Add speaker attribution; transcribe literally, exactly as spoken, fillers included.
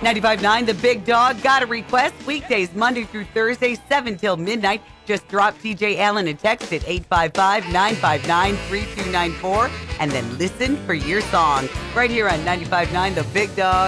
Speaker 1: ninety-five point nine The Big Dog. Got a request? Weekdays, Monday through Thursday, seven till midnight. Just drop T J Allen a text at eight five five, nine five nine, three two nine four and then listen for your song right here on ninety-five point nine The Big Dog.